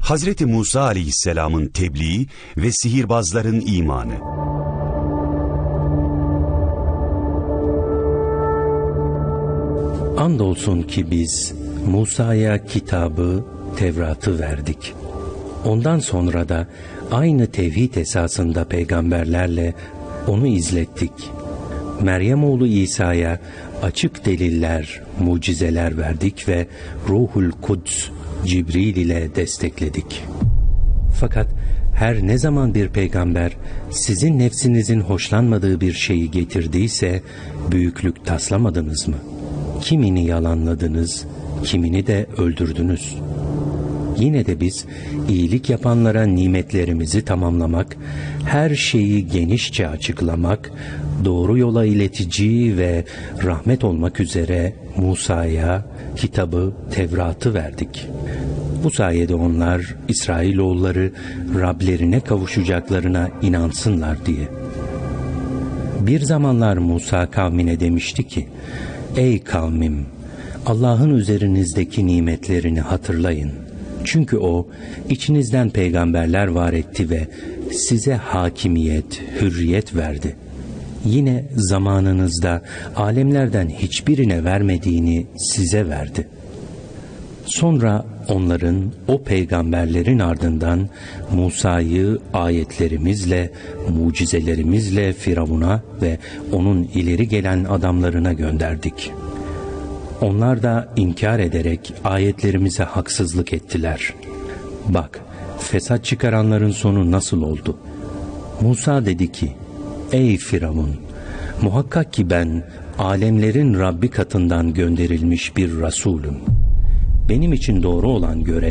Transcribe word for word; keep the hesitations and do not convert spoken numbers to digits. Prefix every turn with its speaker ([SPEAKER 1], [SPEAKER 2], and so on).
[SPEAKER 1] Hazreti Musa aleyhisselamın tebliği ve sihirbazların imanı.
[SPEAKER 2] Andolsun ki biz Musa'ya kitabı, Tevrat'ı verdik. Ondan sonra da aynı tevhid esasında peygamberlerle onu izlettik. Meryem oğlu İsa'ya açık deliller, mucizeler verdik ve Ruhul Kuds, Cibril ile destekledik. Fakat her ne zaman bir peygamber sizin nefsinizin hoşlanmadığı bir şeyi getirdiyse büyüklük taslamadınız mı? Kimini yalanladınız, kimini de öldürdünüz. Yine de biz iyilik yapanlara nimetlerimizi tamamlamak, her şeyi genişçe açıklamak, doğru yola iletici ve rahmet olmak üzere Musa'ya kitabı, Tevrat'ı verdik. Bu sayede onlar, İsrailoğulları Rablerine kavuşacaklarına inansınlar diye. Bir zamanlar Musa kavmine demişti ki, "Ey kavmim, Allah'ın üzerinizdeki nimetlerini hatırlayın. Çünkü O, içinizden peygamberler var etti ve size hakimiyet, hürriyet verdi. Yine zamanınızda alemlerden hiçbirine vermediğini size verdi." Sonra onların, o peygamberlerin ardından Musa'yı ayetlerimizle, mucizelerimizle Firavun'a ve onun ileri gelen adamlarına gönderdik. Onlar da inkar ederek ayetlerimize haksızlık ettiler. Bak, fesat çıkaranların sonu nasıl oldu? Musa dedi ki, "Ey Firavun, muhakkak ki ben alemlerin Rabbi katından gönderilmiş bir Resulüm. Benim için doğru olan görev